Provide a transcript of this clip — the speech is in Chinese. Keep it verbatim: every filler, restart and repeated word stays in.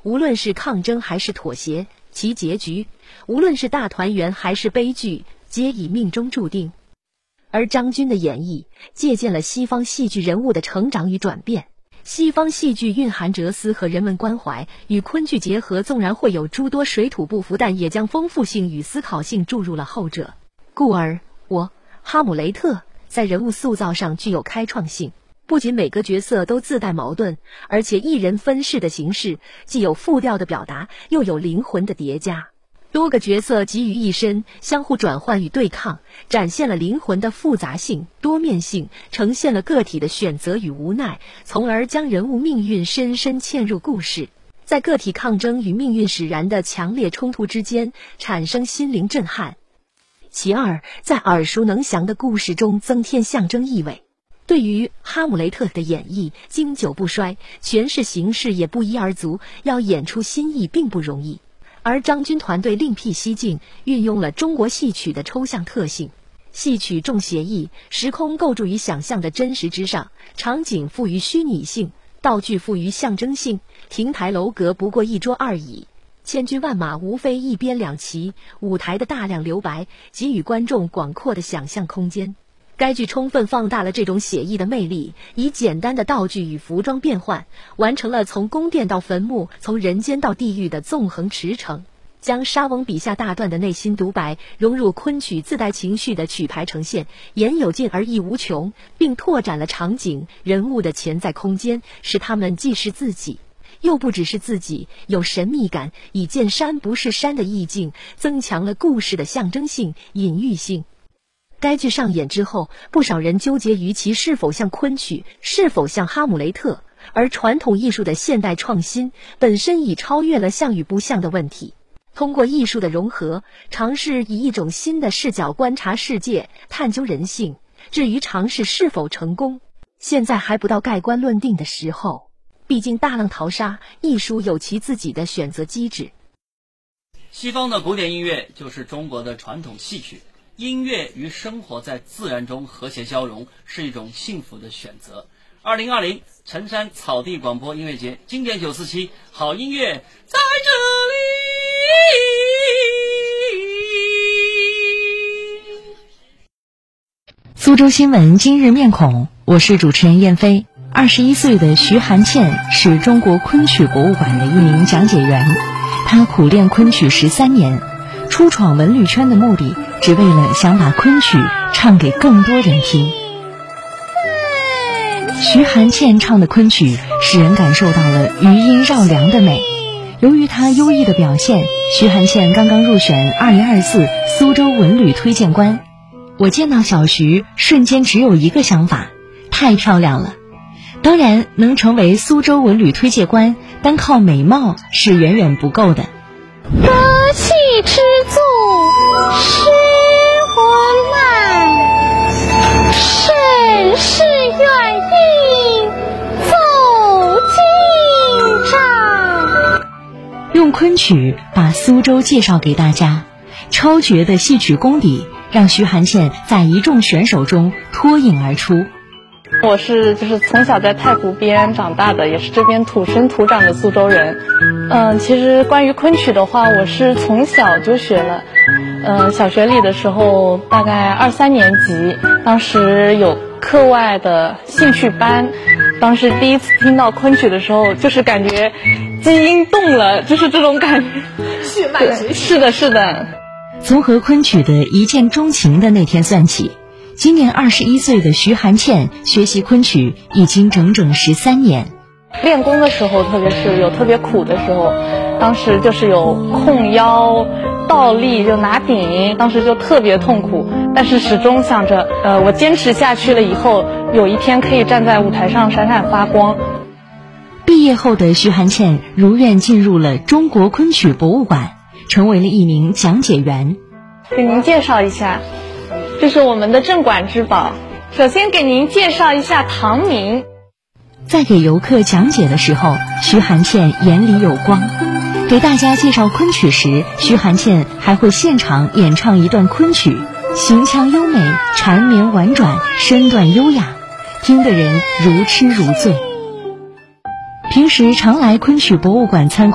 无论是抗争还是妥协，其结局，无论是大团圆还是悲剧，皆已命中注定。而张军的演绎借鉴了西方戏剧人物的成长与转变，西方戏剧蕴含哲思和人文关怀，与昆剧结合，纵然会有诸多水土不服，但也将丰富性与思考性注入了后者。故而我哈姆雷特在人物塑造上具有开创性，不仅每个角色都自带矛盾，而且一人分饰的形式既有复调的表达，又有灵魂的叠加。多个角色集于一身，相互转换与对抗，展现了灵魂的复杂性、多面性，呈现了个体的选择与无奈，从而将人物命运深深嵌入故事，在个体抗争与命运使然的强烈冲突之间产生心灵震撼。其二，在耳熟能详的故事中增添象征意味。对于哈姆雷特的演绎经久不衰，诠释形式也不一而足，要演出新意并不容易。而张军团队另辟蹊径，运用了中国戏曲的抽象特性，戏曲重写意，时空构筑于想象的真实之上，场景赋予虚拟性，道具赋予象征性，亭台楼阁不过一桌二椅，千军万马无非一边两旗，舞台的大量留白给予观众广阔的想象空间。该剧充分放大了这种写意的魅力，以简单的道具与服装变换，完成了从宫殿到坟墓，从人间到地狱的纵横驰骋，将莎翁笔下大段的内心独白融入昆曲自带情绪的曲牌呈现，言有尽而意无穷，并拓展了场景、人物的潜在空间，使他们既是自己，又不只是自己，有神秘感，以见山不是山的意境，增强了故事的象征性、隐喻性。该剧上演之后，不少人纠结于其是否像昆曲，是否像哈姆雷特，而传统艺术的现代创新本身已超越了像与不像的问题。通过艺术的融合，尝试以一种新的视角观察世界，探究人性。至于尝试是否成功，现在还不到盖棺论定的时候。毕竟大浪淘沙，艺术有其自己的选择机制。 西方的古典音乐就是中国的传统戏曲。音乐与生活在自然中和谐交融，是一种幸福的选择。二零二零辰山草地广播音乐节经典九四七，好音乐在这里。 苏州新闻今日面孔，我是主持人燕飞。二十一岁的徐寒倩是中国昆曲博物馆的一名讲解员，她苦练昆曲十三年，初闯文旅圈的目的只为了想把昆曲唱给更多人听。徐寒倩唱的昆曲使人感受到了余音绕梁的美。由于她优异的表现，徐寒倩刚刚入选二零二四苏州文旅推荐官。我见到小徐，瞬间只有一个想法，太漂亮了。当然，能成为苏州文旅推荐官，单靠美貌是远远不够的。 得气之作，诗文慢，盛世远映奏今朝。 用昆曲把苏州介绍给大家，超绝的戏曲功底让徐寒倩在一众选手中脱颖而出。 我是就是从小在太湖边长大的，也是这边土生土长的苏州人。嗯，其实关于昆曲的话，我是从小就学了。嗯，小学里的时候大概二三年级，当时有课外的兴趣班，当时第一次听到昆曲的时候，就是感觉基因动了，就是这种感觉。 血脉觉醒。 是的，是的。 从和昆曲的一见钟情的那天算起，今年二十一岁的徐寒倩学习昆曲已经整整十三年。 练功的时候，特别是有特别苦的时候，当时就是有控腰、倒立，就拿顶，当时就特别痛苦。但是始终想着，呃，我坚持下去了以后，有一天可以站在舞台上闪闪发光。 毕业后的徐寒倩如愿进入了中国昆曲博物馆，成为了一名讲解员。 给您介绍一下，这是我们的镇馆之宝。首先给您介绍一下唐明。 在给游客讲解的时候，徐寒倩眼里有光。给大家介绍昆曲时，徐寒倩还会现场演唱一段昆曲，行腔优美，缠绵婉转，身段优雅，听得人如痴如醉。平时常来昆曲博物馆参观